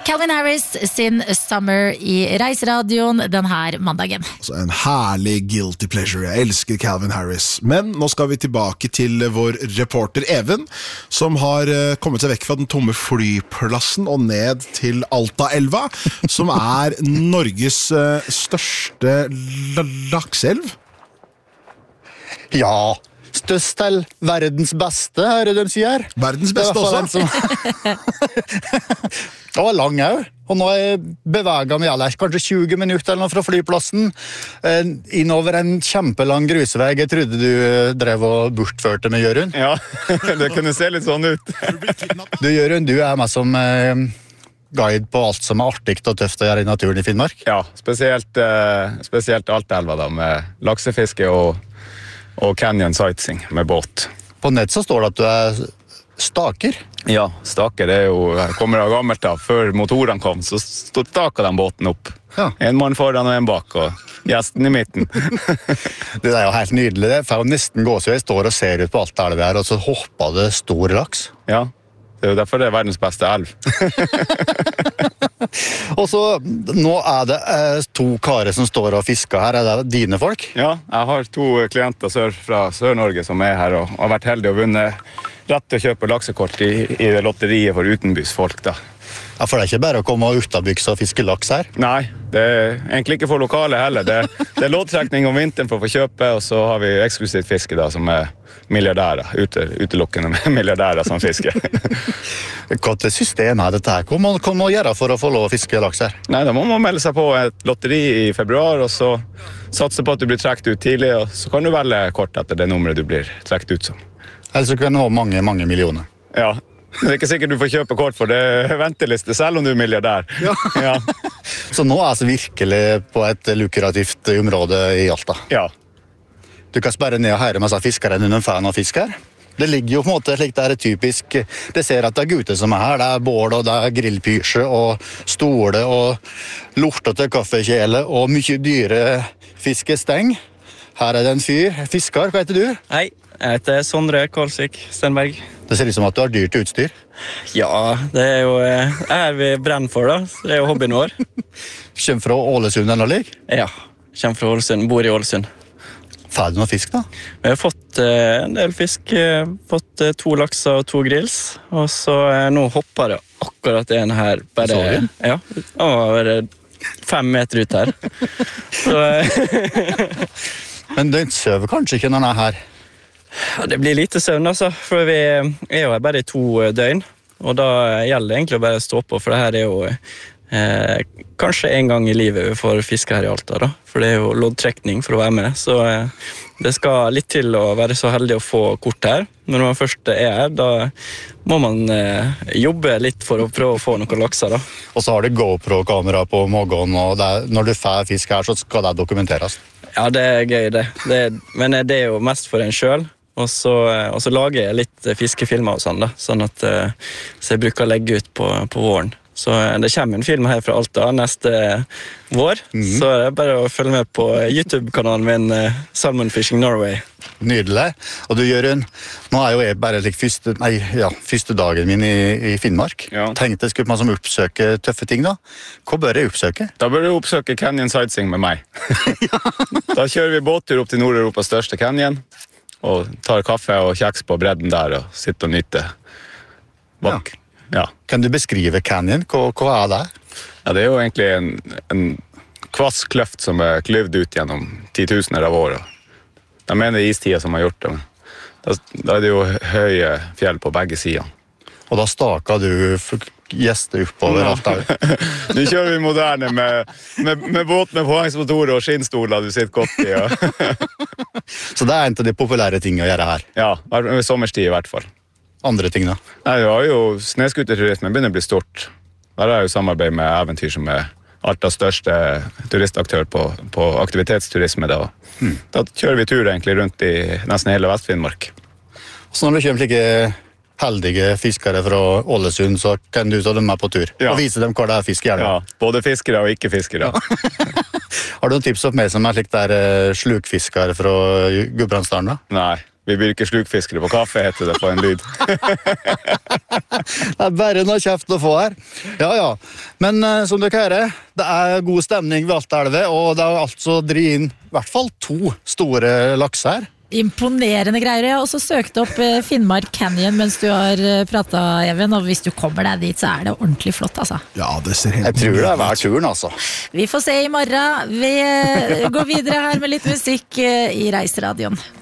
Calvin Harris sin Summer I Reiseradioen den her mandagen. Altså en herlig guilty pleasure. Jeg elsker Calvin Harris. Men nå skal vi tilbake til vår reporter Even, som har kommet seg vekk fra den tomme flyplassen og ned til Altaelva, som Norges største lakseelv. Ja, størst til verdens beste, det de sier. Verdens beste også? Det var lang også, og nå jeg beveget meg ellers kanskje 20 minutter eller noe fra flyplassen innover en kjempelang grusvei. Jeg trodde du drev og bortførte med Jørund. Ja, det kunne se litt sånn ut. Du Jørund, du med som guide på alt som artig og tøft å gjøre I naturen I Finnmark. Ja, spesielt Altaelva da, med laksefiske og canyon sightseeing med båt. På nett så står det at du staker. Ja, staker kommer av gammelt da. Før motorene kom, så staket de båten opp. Ja. En mann foran og en bak, og gjesten I midten. Det jo helt nydelig. Det får jo nesten gå så jeg står og ser ut på alt det der, og så hopper det stor laks. Ja, det jo derfor det verdens beste elv. Og så, nå det to karer som står og fisker her. Det dine folk? Ja, jeg har 2 klienter fra Sør-Norge som her, og har vært heldige å vunnet rett til å kjøpe laksekort I det lotteriet for utenbysfolk da. Ja, for det ikke bare å komme ut av byggs og fiske laks her? Nei, det egentlig ikke for lokale heller. Det loddtrekning om vinteren for å få kjøpe, og så har vi eksklusivt fiske da, som milliardærer, utelukkende milliardærer som fisker. Hva system dette her? Hva må man gjøre for å få lov å fiske laks her? Nei, da må man melde seg på et lotteri I februar, og så satse på at du blir trekt ut tidlig, og så kan du velge kort etter det nummeret du blir trekt ut som. Eller så kan du ha mange, mange millioner. Ja, det ikke sikkert du får kjøpe kort for det venteliste, selv om du milliardær. Ja. Ja. Så nå så virkelig på et lukrativt område I Alta. Ja. Du kan sperre ned og høre med fiskere under fan av fisk her. Det ligger jo på en måte slik det typisk. Det ser at det gutter som her. Det bål og det grillpysje og stole og lortete kaffekjele og mye dyre fiskesteng. Her det en fyr, fiskar. Hva heter du? Hei, jeg heter Sondre Karlsvik Stenberg. Det ser ut som at du har dyrt utstyr. Ja, det jo vi brenner for da. Det jo hobbyen vår. Kjem fra Ålesund eller lik? Ja, kommer fra Ålesund, bor I Ålesund. Får du noe fisk da? Vi har fått en del fisk, fått 2 lakser og 2 grills, og så nå hopper det akkurat en her. Bare, ja, bare 5 meter ut her. Så, Men det søver kanskje ikke når den her? Ja, det blir lite søvn altså, for vi jo her bare I 2 døgn, og da gjelder det egentlig å bare stå på, for det her jo kanskje en gang I livet vi får fiske her I Alta da, for det jo loddtrekning for å være med, så det skal litt til å være så heldig å få kort her. Når man først her, da må man jobbe litt for å prøve å få noen lakser da. Og så har du GoPro-kamera på magen, og når du får fisk her, så skal det dokumenteres. Ja, det gøy det. Men det jo mest for en selv. Og så lager jeg litt fiskefilmer og sånn da, sånn at så jeg bruker å legge ut på våren. Så det kommer en film her fra Alta neste vår, så det bare å følge med på YouTube-kanalen min Salmon Fishing Norway. Nydelig. Og du Jørund, nå jo jeg bare første dagen min I Finnmark. Ja. Tenkte jeg skulle man som oppsøke tøffe ting da. Hva bør jeg oppsøke? Da bør du oppsøke Canyon Sightseeing med meg. Da kjører vi båttur opp til Nord-Europas største canyon, og tar kaffe og kjeks på bredden der, og sitter og nyter bak. Ja. Kan du beskrive canyon? Hva det? Ja, det jo egentlig en kvass kløft som klyvd ut gjennom 10 000 av året. De mener istida som har gjort det. Da det jo høye fjell på begge sider. Og da staker du gjester oppover alt der. Nu kjører vi moderne med båt med påhengsmotorer og skinnstoler du sitter godt I. Ja. Så det en av de populære tingene å gjøre her? Ja, i sommerstid I hvert fall. Andre ting da? Nei, det var jo sneskuterturismen begynner å bli stort. Der jo samarbeid med Eventyr som Altas største turistaktør på aktivitetsturisme. Da kjører vi tur egentlig rundt I nesten hele Vest-Finnmark. Så når du kommer slike heldige fiskere fra Ålesund, så kan du ta dem med på tur og vise dem hva det fisk gjør. Ja, både fiskere og ikke-fiskere. Har du noen tips opp med som slik der slukfiskere fra Gudbrandsdalen da? Nei, Vi blir ikke slukfiskere på kaffe, heter det på en lyd. Det bare noe kjeft å få her. Ja. Men som dere hører, det god stemning ved Altaelva, og det altså drivet inn i hvert fall 2 store laks her. Imponerende greier. Jeg har også søkt opp Finnmark Canyon mens du har pratet, Even, og hvis du kommer deg dit, så det ordentlig flott, altså. Ja, det ser helt Jeg tror det hver turen, altså. Vi får se i morgen. Vi går videre her med litt musikk i Reiseradioen.